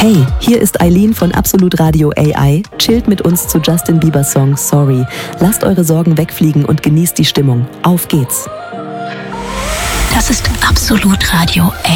Hey, hier ist Eileen von Absolut Radio AI. Chillt mit uns zu Justin Biebers Song Sorry. Lasst eure Sorgen wegfliegen und genießt die Stimmung. Auf geht's. Das ist Absolut Radio AI.